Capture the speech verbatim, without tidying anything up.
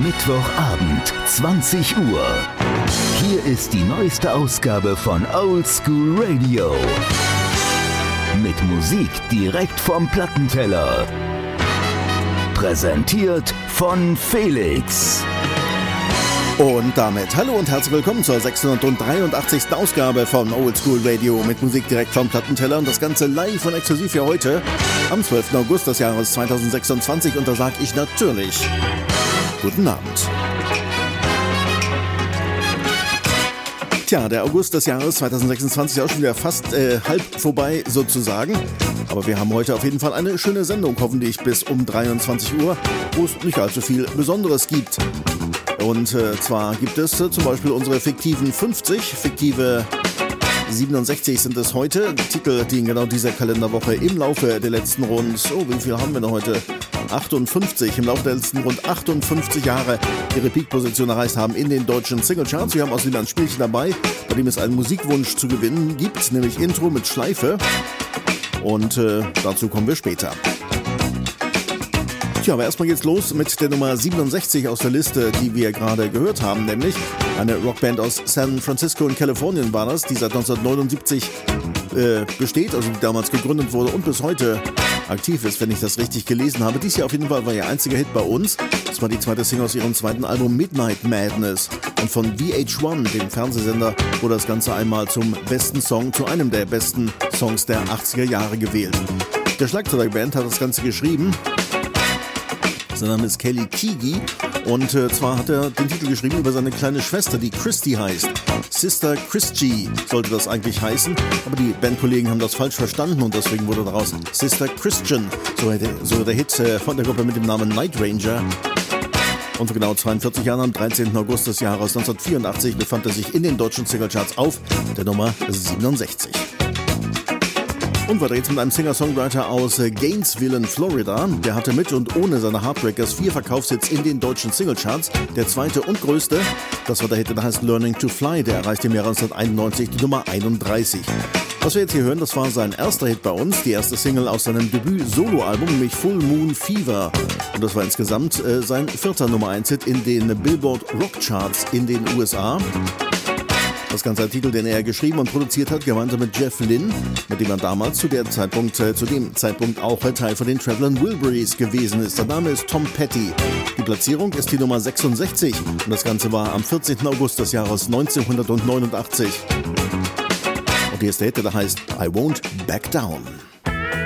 Mittwochabend, zwanzig Uhr. Hier ist die neueste Ausgabe von Old School Radio. Mit Musik direkt vom Plattenteller. Präsentiert von Felix. Und damit hallo und herzlich willkommen zur sechshundertdreiundachtzigsten Ausgabe von Old School Radio mit Musik direkt vom Plattenteller und das Ganze live und exklusiv für heute am zwölften August des Jahres zweitausendsechsundzwanzig und da sage ich natürlich guten Abend. Tja, der August des Jahres zweitausendsechsundzwanzig ist auch schon wieder fast äh, halb vorbei sozusagen. Aber wir haben heute auf jeden Fall eine schöne Sendung, hoffentlich bis um dreiundzwanzig Uhr, wo es nicht allzu viel Besonderes gibt. Und äh, zwar gibt es äh, zum Beispiel unsere fiktiven fünfzig, fiktive siebenundsechzig sind es heute. Titel, die in genau dieser Kalenderwoche im Laufe der letzten rund, oh, wie viel haben wir noch heute? achtundfünfzig, im Laufe der letzten rund achtundfünfzig Jahre ihre Peak-Position erreicht haben in den deutschen Singlecharts. Wir haben außerdem ein Spielchen dabei, bei dem es einen Musikwunsch zu gewinnen gibt, nämlich Intro mit Schleife. Und äh, dazu kommen wir später. Tja, aber erstmal geht's los mit der Nummer siebenundsechzig aus der Liste, die wir gerade gehört haben, nämlich eine Rockband aus San Francisco in Kalifornien war das, die seit neunzehnhundertneunundsiebzig äh, besteht, also die damals gegründet wurde und bis heute aktiv ist, wenn ich das richtig gelesen habe. Dies Jahr auf jeden Fall war ihr einziger Hit bei uns. Das war die zweite Single aus ihrem zweiten Album Midnight Madness. Und von V H eins, dem Fernsehsender, wurde das Ganze einmal zum besten Song, zu einem der besten Songs der achtziger Jahre gewählt. Der Schlagzeuger der Band hat das Ganze geschrieben. Sein Name ist Kelly Keagy und äh, zwar hat er den Titel geschrieben über seine kleine Schwester, die Christy heißt. Sister Christy sollte das eigentlich heißen, aber die Bandkollegen haben das falsch verstanden und deswegen wurde daraus Sister Christian, so der, so der Hit äh, von der Gruppe mit dem Namen Night Ranger. Und vor genau zweiundvierzig Jahren, am dreizehnten August des Jahres neunzehnhundertvierundachtzig, befand er sich in den deutschen Singlecharts auf der Nummer siebenundsechzig. Und weiter geht's mit einem Singer-Songwriter aus Gainesville in Florida. Der hatte mit und ohne seine Heartbreakers vier Verkaufshits in den deutschen Singlecharts. Der zweite und größte, das war der Hit, der heißt Learning to Fly. Der erreichte im Jahr neunzehnhunderteinundneunzig die Nummer einunddreißig. Was wir jetzt hier hören, das war sein erster Hit bei uns. Die erste Single aus seinem Debüt-Solo-Album, nämlich Full Moon Fever. Und das war insgesamt äh, sein vierter Nummer eins Hit in den Billboard Rock Charts in den U S A. Das Ganze ein Titel, den er geschrieben und produziert hat, gemeinsam mit Jeff Lynne, mit dem er damals zu, der Zeitpunkt, äh, zu dem Zeitpunkt auch Teil von den Traveling Wilburys gewesen ist. Der Name ist Tom Petty. Die Platzierung ist die Nummer sechsundsechzig und das Ganze war am vierzehnten August des Jahres neunzehnhundertneunundachtzig. Und hier ist der Hit, der heißt I Won't Back Down.